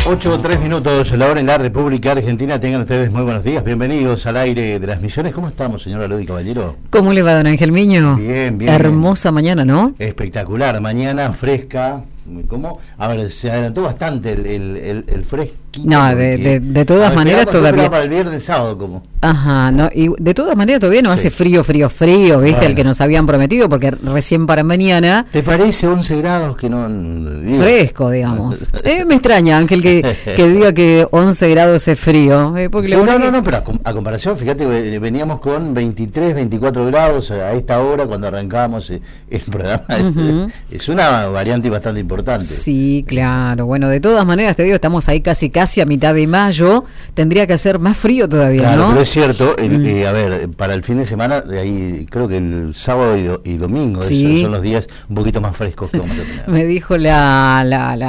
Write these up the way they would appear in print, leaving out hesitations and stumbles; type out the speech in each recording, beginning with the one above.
8:03, la hora en la República Argentina. Tengan ustedes muy buenos días, bienvenidos al aire de las Misiones. ¿Cómo estamos, señora Lodi Caballero? ¿Cómo le va, don Ángel Miño? Bien, bien. Hermosa mañana, ¿no? Espectacular, mañana fresca. ¿Cómo? A ver, se adelantó bastante el fresquito. No, de todas maneras todavía. Para el viernes, sábado, ¿cómo? Ajá, no, y de todas maneras todavía no hace frío, ¿viste? Bueno. El que nos habían prometido, porque recién para mañana. ¿Te parece 11 grados que no? Digo. Fresco, digamos. Me extraña, Ángel, que diga que 11 grados es frío. Porque sí, no, pero a comparación, fíjate, veníamos con 23, 24 grados a esta hora cuando arrancamos el programa. Es una variante bastante importante. Sí, claro. Bueno, de todas maneras, te digo, estamos ahí casi a mitad de mayo. Tendría que hacer más frío todavía, claro, ¿no? Pero es cierto, a ver, para el fin de semana, de ahí creo que el sábado y domingo, sí, esos son los días un poquito más frescos que vamos a tener. Me dijo la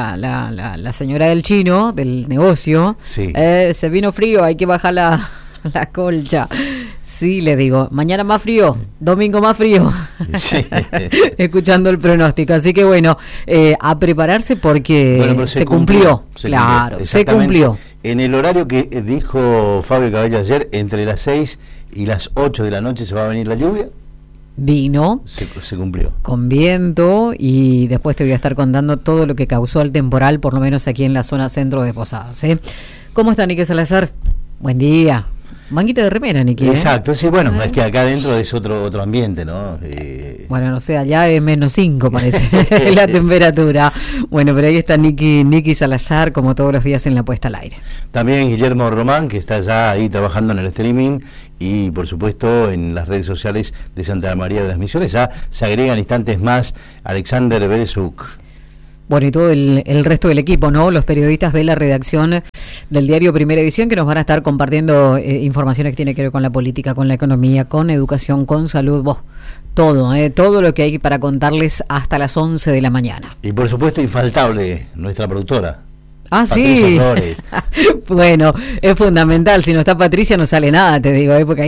señora del chino, del negocio, sí. Se vino frío, hay que bajar la colcha. Sí, le digo, mañana más frío, domingo más frío. Sí. Escuchando el pronóstico. Así que bueno, a prepararse porque se cumplió. Claro, se cumplió. En el horario que dijo Fabio Cabello ayer, entre las 6 y las 8 de la noche se va a venir la lluvia. Vino. Se cumplió. Con viento, y después te voy a estar contando todo lo que causó el temporal, por lo menos aquí en la zona centro de Posadas. ¿Cómo está, Nique Salazar? Buen día. Manguita de remera, Niki. Exacto, sí, bueno, es que acá adentro es otro ambiente, ¿no? Bueno, no sé, allá es -5 parece la temperatura. Bueno, pero ahí está Niki Salazar, como todos los días en la puesta al aire. También Guillermo Román, que está ya ahí trabajando en el streaming, y por supuesto en las redes sociales de Santa María de las Misiones. Ya se agregan instantes más Alexander Berezuk. Bueno, y todo el resto del equipo, ¿no? Los periodistas de la redacción del diario Primera Edición, que nos van a estar compartiendo informaciones que tienen que ver con la política, con la economía, con educación, con salud, todo lo que hay para contarles hasta las 11 de la mañana. Y por supuesto, infaltable, nuestra productora. Patricia Flores. Bueno, es fundamental. Si no está Patricia no sale nada, te digo, porque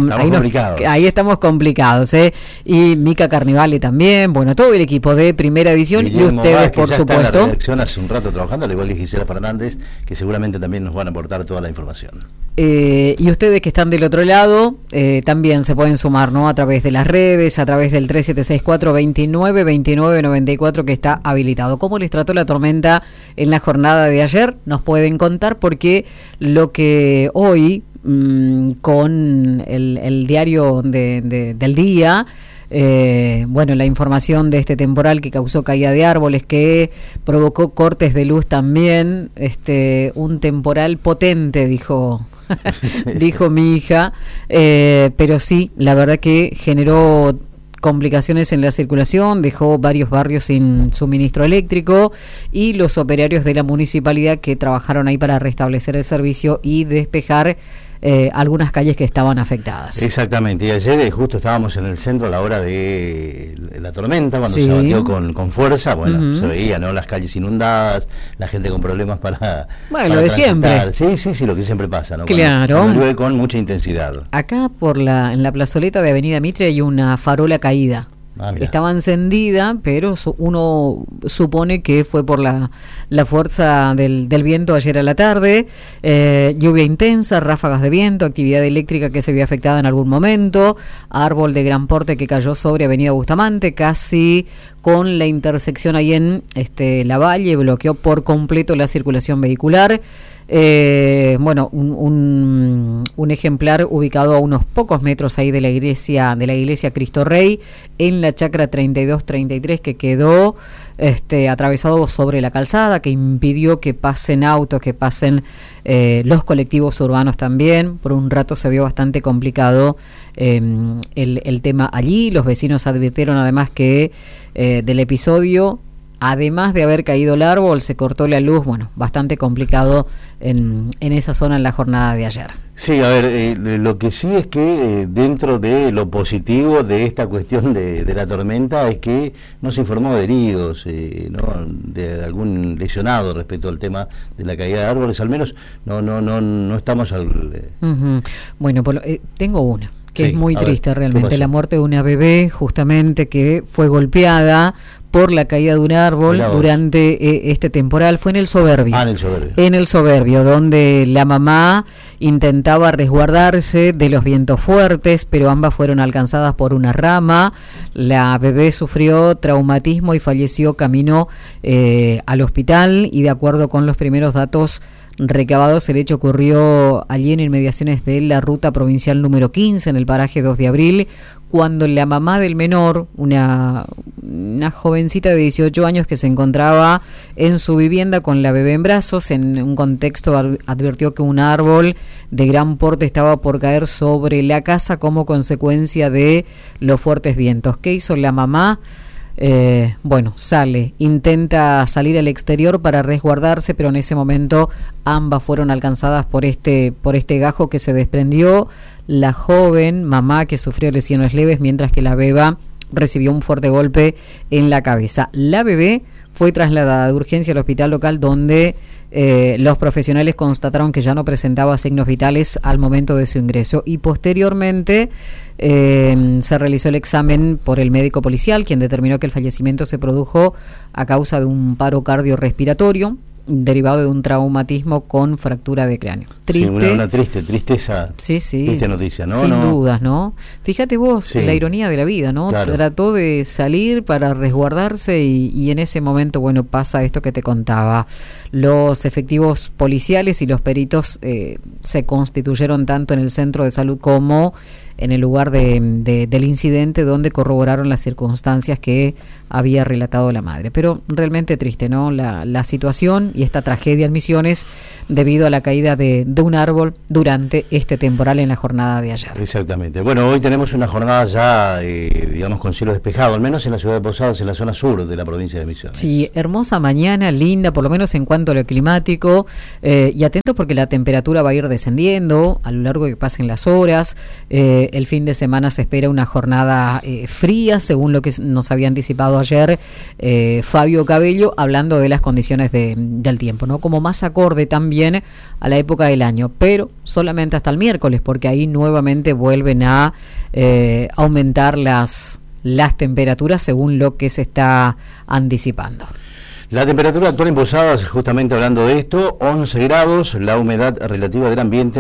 ahí estamos complicados. Y Mica Carnivale también. Bueno, todo el equipo de Primera Edición, Guillermo, y ustedes, por supuesto. Está en la redacción hace un rato trabajando, al igual que Gisela Fernández, que seguramente también nos van a aportar toda la información. Y ustedes que están del otro lado, también se pueden sumar, ¿no? A través de las redes, a través del 3764-292994 que está habilitado. ¿Cómo les trató la tormenta en la jornada de ayer? Nos pueden contar, porque lo que hoy con el diario del día, bueno, la información de este temporal que causó caída de árboles, que provocó cortes de luz también, un temporal potente, dijo mi hija, pero sí, la verdad que generó complicaciones en la circulación, dejó varios barrios sin suministro eléctrico, y los operarios de la municipalidad que trabajaron ahí para restablecer el servicio y despejar algunas calles que estaban afectadas. Exactamente, y ayer justo estábamos en el centro a la hora de la tormenta, cuando se batió con fuerza, bueno, se veía, ¿no? Las calles inundadas, la gente con problemas para lo de siempre. Sí, lo que siempre pasa, ¿no? Claro. Cuando llueve con mucha intensidad. Acá en la plazoleta de Avenida Mitre hay una farola caída. Estaba encendida, pero uno supone que fue por la fuerza del viento ayer a la tarde. Lluvia intensa, ráfagas de viento, actividad eléctrica que se vio afectada en algún momento, árbol de gran porte que cayó sobre Avenida Bustamante, casi con la intersección ahí en Lavalle, bloqueó por completo la circulación vehicular. Bueno, un ejemplar ubicado a unos pocos metros ahí de la iglesia Cristo Rey, en la chacra 32-33, que quedó atravesado sobre la calzada, que impidió que pasen autos, que pasen los colectivos urbanos también. Por un rato se vio bastante complicado el tema allí. Los vecinos advirtieron además que del episodio, además de haber caído el árbol, se cortó la luz. Bueno, bastante complicado en esa zona en la jornada de ayer. Sí, a ver, lo que sí es que dentro de lo positivo de esta cuestión de la tormenta es que no se informó de heridos, ¿no? De algún lesionado respecto al tema de la caída de árboles, al menos no estamos al... Bueno, tengo una que es muy triste realmente, la muerte de una bebé justamente que fue golpeada por la caída de un árbol durante este temporal. Fue en el Soberbio. En el Soberbio, donde la mamá intentaba resguardarse de los vientos fuertes, pero ambas fueron alcanzadas por una rama. La bebé sufrió traumatismo y falleció camino al hospital, y de acuerdo con los primeros datos recabados, el hecho ocurrió allí en inmediaciones de la ruta provincial número 15, en el paraje 2 de abril, cuando la mamá del menor, una jovencita de 18 años que se encontraba en su vivienda con la bebé en brazos, en un contexto advirtió que un árbol de gran porte estaba por caer sobre la casa como consecuencia de los fuertes vientos. ¿Qué hizo la mamá? Intenta salir al exterior para resguardarse, pero en ese momento ambas fueron alcanzadas por este gajo que se desprendió. La joven mamá que sufrió lesiones leves, mientras que la beba recibió un fuerte golpe en la cabeza. La bebé fue trasladada de urgencia al hospital local, donde los profesionales constataron que ya no presentaba signos vitales al momento de su ingreso, y posteriormente se realizó el examen por el médico policial, quien determinó que el fallecimiento se produjo a causa de un paro cardiorrespiratorio derivado de un traumatismo con fractura de cráneo. Triste. Sí, una tristeza. Sí. Triste noticia, ¿no? Sin dudas, ¿no? Fíjate vos, la ironía de la vida, ¿no? Claro. Trató de salir para resguardarse y en ese momento, pasa esto que te contaba. Los efectivos policiales y los peritos se constituyeron tanto en el centro de salud como en el lugar del incidente, donde corroboraron las circunstancias que había relatado la madre. Pero realmente triste, ¿no? La situación y esta tragedia en Misiones debido a la caída de un árbol durante este temporal en la jornada de ayer. Exactamente. Bueno, hoy tenemos una jornada ya, con cielo despejado, al menos en la ciudad de Posadas, en la zona sur de la provincia de Misiones. Sí, hermosa mañana, linda, por lo menos en cuanto a lo climático, y atentos porque la temperatura va a ir descendiendo a lo largo de que pasen las horas. El fin de semana se espera una jornada fría, según lo que nos había anticipado ayer Fabio Cabello, hablando de las condiciones del tiempo, ¿no? Como más acorde también a la época del año, pero solamente hasta el miércoles, porque ahí nuevamente vuelven a aumentar las temperaturas según lo que se está anticipando. La temperatura actual en Posadas, justamente hablando de esto, 11 grados, la humedad relativa del ambiente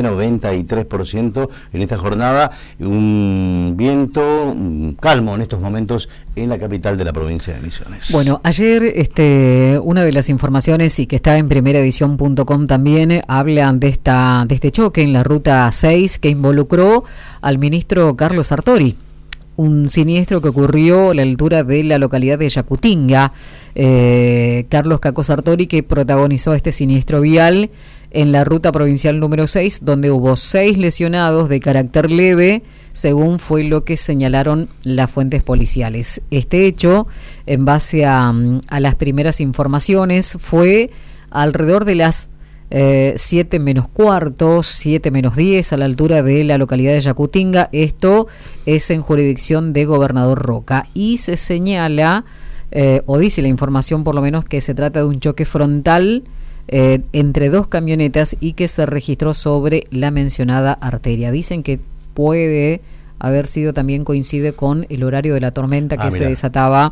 93% en esta jornada, un viento calmo en estos momentos en la capital de la provincia de Misiones. Bueno, ayer una de las informaciones, y que está en primeraedición.com también, hablan de este choque en la ruta 6 que involucró al ministro Carlos Sartori. Un siniestro que ocurrió a la altura de la localidad de Yacutinga. Carlos Caco Sartori, que protagonizó este siniestro vial en la ruta provincial número 6, donde hubo 6 lesionados de carácter leve, según fue lo que señalaron las fuentes policiales. Este hecho, en base a las primeras informaciones, fue alrededor de las 7 menos cuarto, 7 menos 10, a la altura de la localidad de Yacutinga. Esto es en jurisdicción de Gobernador Roca, y se señala, o dice la información por lo menos, que se trata de un choque frontal entre 2 camionetas y que se registró sobre la mencionada arteria. Dicen que puede haber sido también, coincide con el horario de la tormenta que se desataba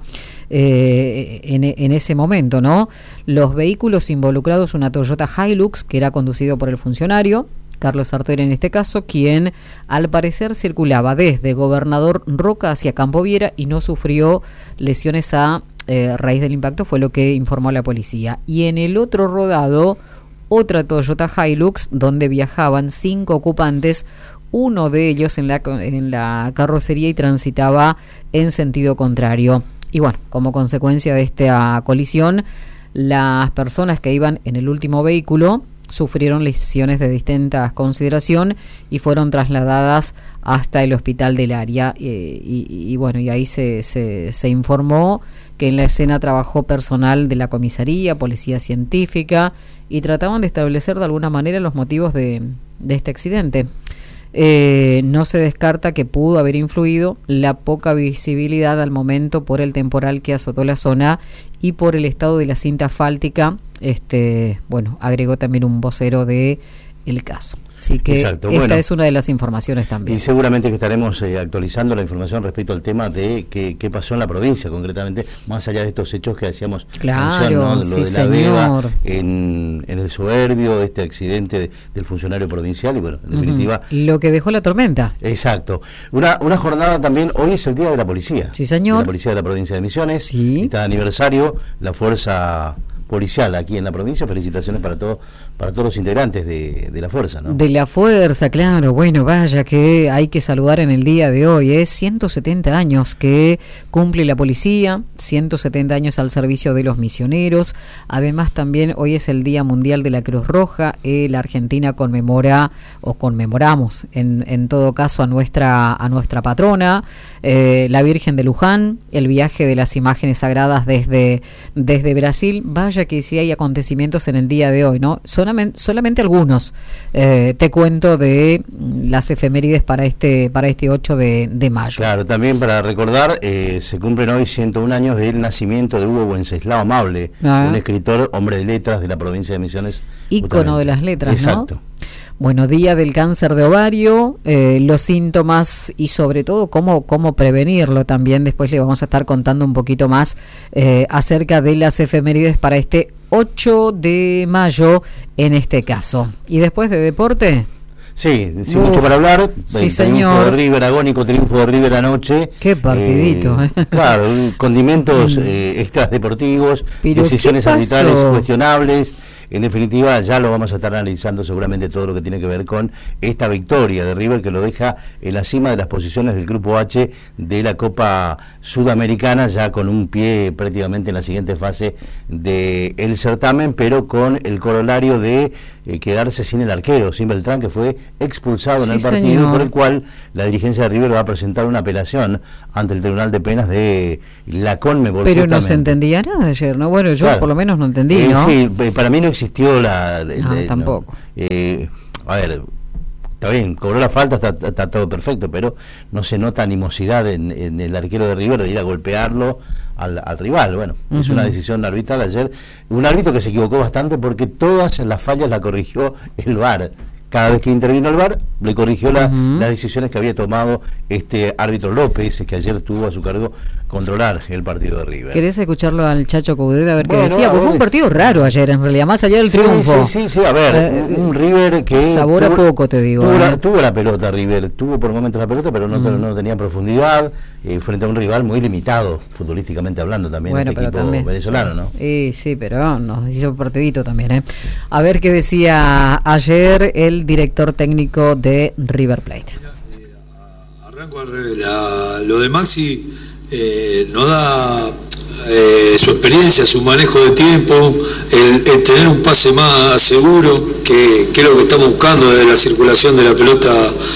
en ese momento, ¿no? Los vehículos involucrados, una Toyota Hilux, que era conducido por el funcionario Carlos Sartori en este caso, quien al parecer circulaba desde Gobernador Roca hacia Campo Viera y no sufrió lesiones a raíz del impacto, fue lo que informó la policía. Y en el otro rodado, otra Toyota Hilux, donde viajaban 5 ocupantes, uno de ellos en la carrocería y transitaba en sentido contrario. Y bueno, como consecuencia de esta colisión, las personas que iban en el último vehículo sufrieron lesiones de distinta consideración y fueron trasladadas hasta el hospital del área. Y bueno, y ahí se informó que en la escena trabajó personal de la comisaría, policía científica, y trataban de establecer de alguna manera los motivos de este accidente. No se descarta que pudo haber influido la poca visibilidad al momento por el temporal que azotó la zona y por el estado de la cinta asfáltica. Bueno, agregó también un vocero de el caso. Así que exacto, esta es una de las informaciones también. Y seguramente que estaremos actualizando la información respecto al tema de qué pasó en la provincia, concretamente, más allá de estos hechos que hacíamos claro, mención, ¿no? Sí, lo de la señor. Beba en el Soberbio, este accidente del funcionario provincial y bueno, en definitiva... Lo que dejó la tormenta. Exacto. Una jornada también, hoy es el Día de la Policía. Sí, señor. De la Policía de la Provincia de Misiones. Sí. Está de aniversario, la fuerza policial aquí en la provincia. Felicitaciones para todos los integrantes de la fuerza, ¿no? De la fuerza, claro. Bueno, vaya que hay que saludar en el día de hoy. Es 170 años que cumple la policía, 170 años al servicio de los misioneros. Además, también hoy es el Día Mundial de la Cruz Roja. La Argentina conmemora, o conmemoramos en todo caso a nuestra patrona, la Virgen de Luján, el viaje de las imágenes sagradas desde Brasil. Vaya que sí hay acontecimientos en el día de hoy, ¿no? Solamente algunos. Te cuento de las efemérides para este 8 de mayo. Claro, también para recordar, se cumplen hoy 101 años del nacimiento de Hugo Wenceslao Amable, un escritor, hombre de letras de la provincia de Misiones. Ícono de las letras, exacto. ¿no? Bueno, día del cáncer de ovario, los síntomas y sobre todo cómo prevenirlo también. Después le vamos a estar contando un poquito más acerca de las efemérides para este 8 de mayo en este caso. ¿Y después de deporte? Sí, mucho para hablar. Sí, el triunfo de River, agónico triunfo de River anoche. Qué partidito. Claro, condimentos extras deportivos, decisiones arbitrales cuestionables. En definitiva, ya lo vamos a estar analizando seguramente todo lo que tiene que ver con esta victoria de River, que lo deja en la cima de las posiciones del Grupo H de la Copa Sudamericana, ya con un pie prácticamente en la siguiente fase del certamen, pero con el corolario de quedarse sin el arquero, sin Beltrán, que fue expulsado en el partido, señor. Por el cual la dirigencia de River va a presentar una apelación ante el Tribunal de Penas de la Conmebol. Pero justamente. No se entendía nada ayer, ¿no? Bueno, yo por lo menos no entendí, ¿no? Sí, para mí no existió tampoco. A ver, está bien, cobró la falta, está todo perfecto, pero no se nota animosidad en el arquero de River de ir a golpearlo al rival. Bueno, es una decisión arbitral ayer, un árbitro que se equivocó bastante porque todas las fallas la corrigió el VAR. Cada vez que intervino el VAR, le corrigió las decisiones que había tomado este árbitro López, que ayer tuvo a su cargo controlar el partido de River. ¿Querés escucharlo al Chacho Coudet a ver qué decía? Porque fue un partido raro ayer, en realidad, más allá del triunfo. Sí, a ver, un River que... Sabor a poco, te digo. Tuvo la pelota River, tuvo por momentos la pelota, pero no tenía profundidad, frente a un rival muy limitado, futbolísticamente hablando también, este equipo también, venezolano, ¿no? Sí, pero nos hizo un partidito también, ¿eh? A ver qué decía ayer el director técnico de River Plate. Arranco al revés. Lo de Maxi nos da su experiencia, su manejo de tiempo, el tener un pase más seguro, que es lo que estamos buscando desde la circulación de la pelota,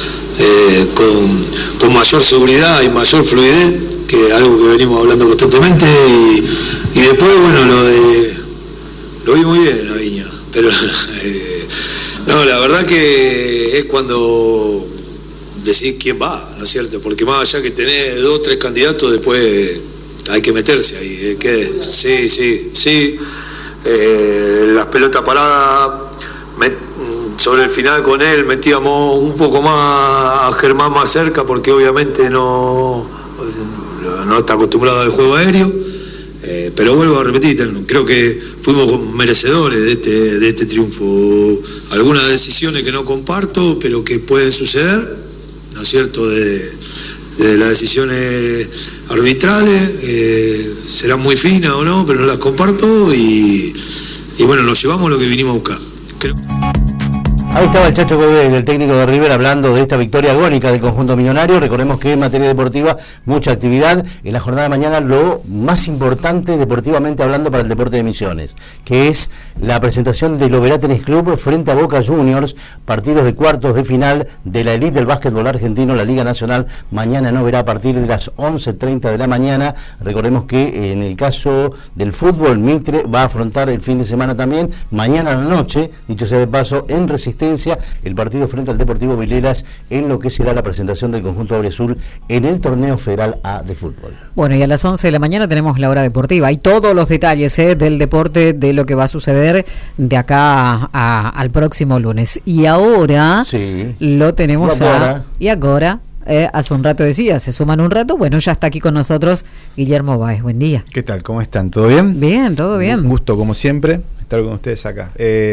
con mayor seguridad y mayor fluidez, que es algo que venimos hablando constantemente. Y después, bueno, lo vi muy bien en la Viña, pero no, la verdad que es cuando decís quién va, ¿no es cierto? Porque más allá que tenés 2 o 3 candidatos, después hay que meterse ahí. Sí. Las pelotas paradas, sobre el final con él metíamos un poco más a Germán más cerca, porque obviamente no está acostumbrado al juego aéreo. Pero vuelvo a repetir, creo que fuimos merecedores de este triunfo. Algunas decisiones que no comparto, pero que pueden suceder, ¿no es cierto?, de las decisiones arbitrales, serán muy finas o no, pero no las comparto, y bueno, nos llevamos lo que vinimos a buscar. Ahí estaba el Chacho Coudet, el técnico de River, hablando de esta victoria agónica del conjunto millonario. Recordemos que en materia deportiva, mucha actividad. En la jornada de mañana, lo más importante deportivamente hablando para el deporte de Misiones, que es la presentación del Oberá Tenis Club frente a Boca Juniors, partidos de cuartos de final de la elite del básquetbol argentino, la Liga Nacional. Mañana en Oberá a partir de las 11:30 de la mañana. Recordemos que en el caso del fútbol, Mitre va a afrontar el fin de semana también, mañana a la noche, dicho sea de paso, en Resistencia, asistencia el partido frente al Deportivo Vilelas en lo que será la presentación del conjunto Auriazul en el Torneo Federal A de fútbol. Bueno, y a las 11 de la mañana tenemos la hora deportiva. Hay todos los detalles del deporte, de lo que va a suceder de acá al próximo lunes. Y ahora lo tenemos ahora. Hace un rato decía, se suman un rato, bueno, ya está aquí con nosotros Guillermo Báez, buen día. ¿Qué tal? ¿Cómo están? ¿Todo bien? Bien, todo bien. Un gusto, como siempre, estar con ustedes acá.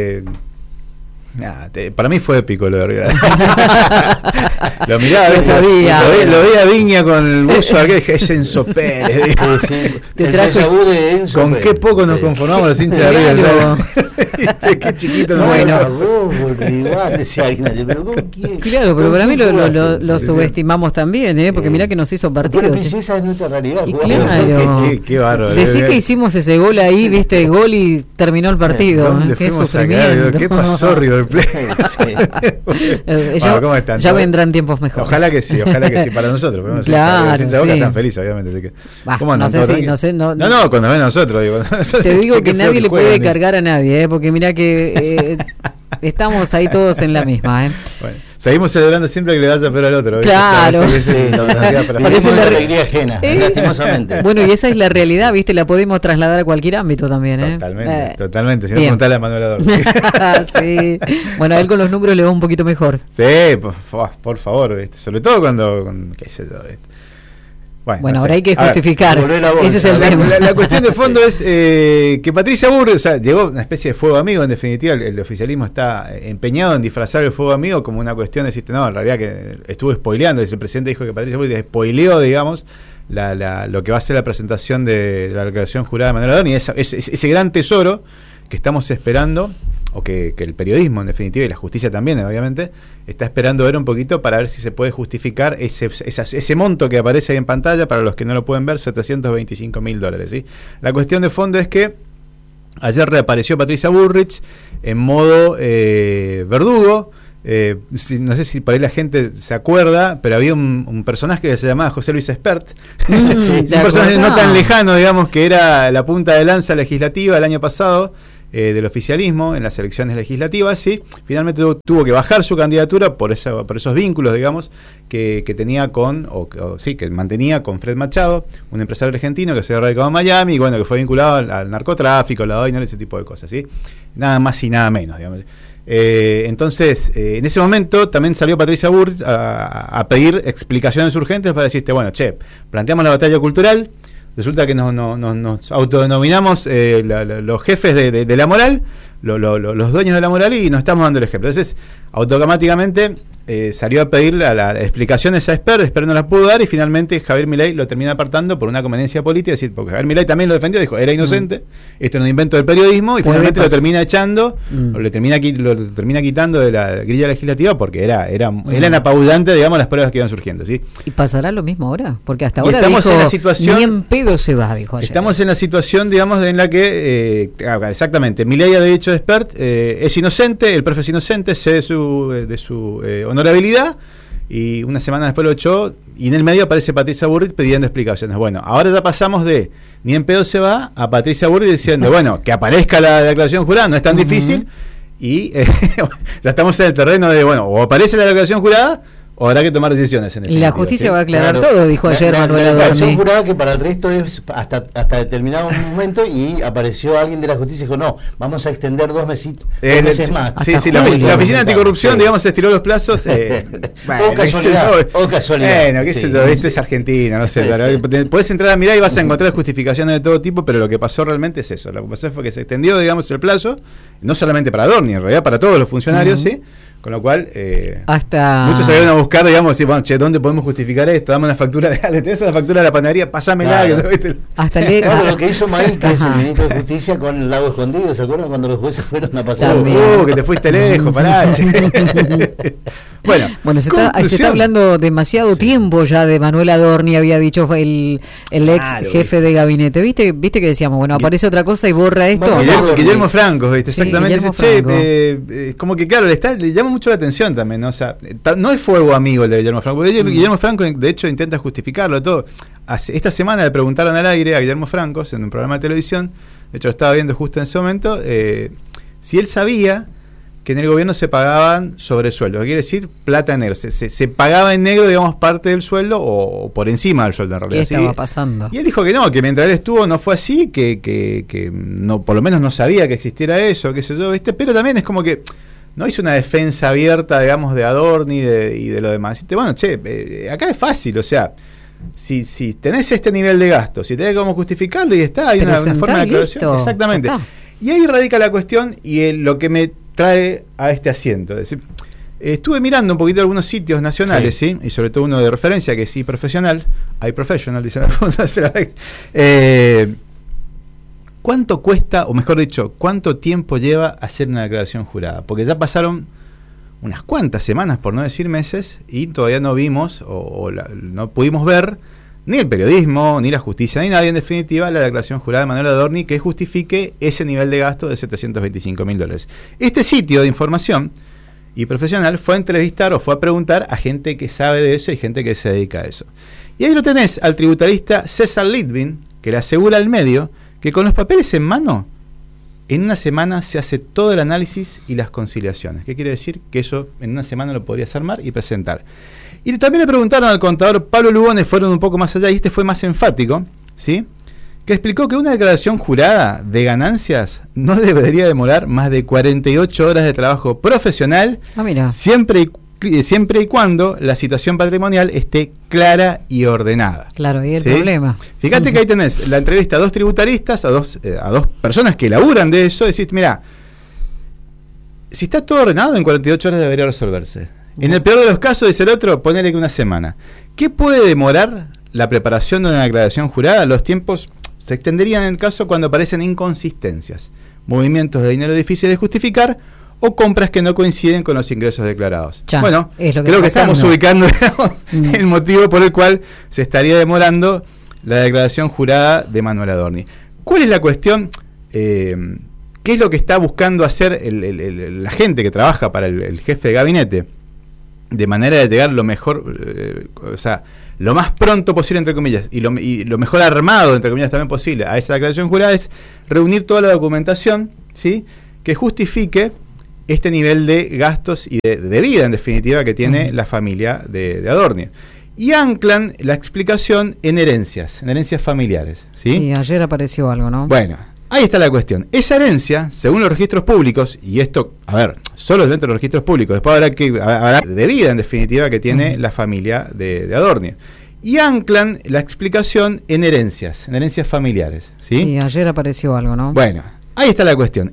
Para mí fue épico lo de Rivera. Lo miraba, lo sabía. Lo veía Viña con el buzo aquel, es Enzo Pérez. Te trajo de Enzo con Pérez. Qué poco nos conformamos los hinchas de River. Qué chiquito nos Claro, pero para mí lo subestimamos también, porque mirá que nos hizo partido. Pero esa es nuestra realidad. Y claro. Qué bárbaro. Decí que hicimos ese gol ahí, viste, gol y terminó el partido. Qué sufrimiento. ¿Qué pasó, River Plate? ¿Cómo están? Ya vendrán tiempos mejores. Ojalá que sí, para nosotros. Claro, los hinchas de Boca están felices, obviamente. Así que, ¿cómo andan? No, cuando ven a nosotros. Te digo que nadie le puede cargar a nadie, porque mira que estamos ahí todos en la misma. Bueno, seguimos celebrando siempre que le vaya peor al otro. Claro. Parece la alegría ajena, lastimosamente. Bueno, y esa es la realidad, ¿viste? La podemos trasladar a cualquier ámbito también. Totalmente. Si no, preguntale a Manuel Adorno. Sí. Bueno, a él con los números le va un poquito mejor. Sí, por favor. Sobre todo cuando qué sé yo, Bueno, ahora hay que justificar. Ese es el tema. La cuestión de fondo es que Patricia Burrich, llegó una especie de fuego amigo. En definitiva, el oficialismo está empeñado en disfrazar el fuego amigo como una cuestión de decirte, no, en realidad que estuvo spoileando. El presidente dijo que Patricia Burrich spoileó, digamos, lo que va a ser la presentación de la declaración jurada de Manuel Adorno, y ese gran tesoro que estamos esperando, o que el periodismo en definitiva y la justicia también obviamente está esperando ver un poquito para ver si se puede justificar ese monto que aparece ahí en pantalla. Para los que no lo pueden ver, $725.000, ¿sí? La cuestión de fondo es que ayer reapareció Patricia Burrich en modo verdugo. No sé si por ahí la gente se acuerda, pero había un personaje que se llamaba José Luis Espert, un personaje no tan lejano, digamos, que era la punta de lanza legislativa el año pasado del oficialismo en las elecciones legislativas. Sí, finalmente tuvo que bajar su candidatura por esos vínculos, digamos, que tenía que mantenía con Fred Machado, un empresario argentino que se había radicado en Miami y bueno, que fue vinculado al narcotráfico, la OINA, ese tipo de cosas, ¿sí? Nada más y nada menos, digamos. Entonces, en ese momento también salió Patricia Burrich a pedir explicaciones urgentes para decirte, bueno, planteamos la batalla cultural. Resulta que nos autodenominamos los jefes de la moral, los dueños de la moral, y nos estamos dando el ejemplo. Entonces, automáticamente salió a pedir las explicaciones a Esper no las pudo dar, y finalmente Javier Milei lo termina apartando por una conveniencia política, es decir, porque Javier Milei también lo defendió, dijo, era inocente, esto era un invento del periodismo, y finalmente lo termina echando, o lo termina quitando de la grilla legislativa, porque eran apabullantes, digamos, las pruebas que iban surgiendo, ¿sí? ¿Y pasará lo mismo ahora? Porque hasta ahora estamos dijo, en la situación, ni en pedo se va, dijo ayer. Estamos en la situación, digamos, en la que, exactamente, Milei había dicho de Espert, es inocente, el profe es inocente, cede de su honorabilidad, y una semana después lo echó, y en el medio aparece Patricia Burrich pidiendo explicaciones. Bueno, ahora ya pasamos de ni en pedo se va a Patricia Burrich diciendo, bueno, que aparezca la declaración jurada, no es tan difícil, y ya estamos en el terreno de, bueno, o aparece la declaración jurada, o habrá que tomar decisiones en la justicia, ¿sí? Va a aclarar todo, dijo ayer Manuel Adorno. La declaración jurada que para el resto es hasta determinado momento, y apareció alguien de la justicia y dijo, no, vamos a extender 2 meses más. Sí, la oficina anticorrupción, digamos, se estiró los plazos. O casualidad. Bueno, qué sé yo, esto es Argentina, no sé. Podés entrar a mirar y vas a encontrar justificaciones de todo tipo, pero lo que pasó realmente es eso. Lo que pasó fue que se extendió, digamos, el plazo, no solamente para Adorno, en realidad para todos los funcionarios, ¿sí? Con lo cual, muchos salieron a buscar, digamos, decir, bueno, ¿dónde podemos justificar esto? Dame una factura, tenés la factura de la panadería, pasámela. Claro. Lo que hizo Maíz, que es el ministro de Justicia, con el lago escondido, ¿se acuerdan cuando los jueces fueron a pasar? Que te fuiste lejos, parache. Bueno, se está hablando demasiado tiempo ya de Manuel Adorni, había dicho el ex jefe de gabinete. ¿Viste que decíamos, bueno, aparece otra cosa y borra esto? Bueno, Guillermo Franco, ¿viste? Exactamente. Como que, claro, le llama mucho la atención también, ¿no? O sea, no es fuego amigo el de Guillermo Franco. Guillermo Franco, de hecho, intenta justificarlo todo. Esta semana le preguntaron al aire a Guillermo Franco, en un programa de televisión, de hecho lo estaba viendo justo en ese momento, si él sabía que en el gobierno se pagaban sobresueldos, quiere decir plata en negro, se pagaba en negro, digamos, parte del sueldo o por encima del sueldo en realidad. ¿Qué estaba pasando? Y él dijo que no, que mientras él estuvo no fue así, que no, por lo menos no sabía que existiera eso, qué sé yo, ¿viste? Pero también es como que no hizo una defensa abierta, digamos, de Adorni y de lo demás. Y bueno, acá es fácil, o sea, si tenés este nivel de gasto, si tenés cómo justificarlo y está, hay una forma de aclaración. Exactamente. Y ahí radica la cuestión y lo que me trae a este asiento. Es decir, estuve mirando un poquito algunos sitios nacionales, ¿sí? Y sobre todo uno de referencia, que es iProfessional, dicen algunos. ¿Cuánto cuesta, o mejor dicho, cuánto tiempo lleva hacer una declaración jurada? Porque ya pasaron unas cuantas semanas, por no decir meses, y todavía no vimos, no pudimos ver, ni el periodismo, ni la justicia, ni nadie, en definitiva, la declaración jurada de Manuel Adorni que justifique ese nivel de gasto de $725.000. Este sitio de información y profesional fue a entrevistar o fue a preguntar a gente que sabe de eso y gente que se dedica a eso. Y ahí lo tenés al tributarista César Litvin, que le asegura al medio que con los papeles en mano, en una semana se hace todo el análisis y las conciliaciones. ¿Qué quiere decir? Que eso en una semana lo podrías armar y presentar. Y también le preguntaron al contador Pablo Lugones, fueron un poco más allá, y este fue más enfático, ¿sí? Que explicó que una declaración jurada de ganancias no debería demorar más de 48 horas de trabajo profesional, siempre y cuando la situación patrimonial esté clara y ordenada. Claro, y el problema. Fíjate que ahí tenés la entrevista a dos tributaristas, a dos personas que laburan de eso, decís, mira, si está todo ordenado, en 48 horas debería resolverse. En el peor de los casos, dice el otro, ponele que una semana. ¿Qué puede demorar la preparación de una declaración jurada? Los tiempos se extenderían en el caso cuando aparecen inconsistencias, movimientos de dinero difíciles de justificar o compras que no coinciden con los ingresos declarados. Bueno, creo que estamos ubicando, digamos, el motivo por el cual se estaría demorando la declaración jurada de Manuel Adorni. ¿Cuál es la cuestión? ¿Qué es lo que está buscando hacer la gente que trabaja para el jefe de gabinete? De manera de llegar lo mejor, lo más pronto posible, entre comillas, y lo mejor armado, entre comillas, también posible a esa declaración jurada, es reunir toda la documentación, ¿sí?, que justifique este nivel de gastos y de vida, en definitiva, que tiene la familia de Adorni. Y anclan la explicación en herencias familiares, ¿sí? Sí, ayer apareció algo, ¿no? Bueno, ahí está la cuestión. Esa herencia, según los registros públicos, y esto, solo dentro de los registros públicos, después habrá de vida, en definitiva, que tiene la familia de Adorni. Y anclan la explicación en herencias familiares, ¿sí? Sí, ayer apareció algo, ¿no? Bueno, ahí está la cuestión.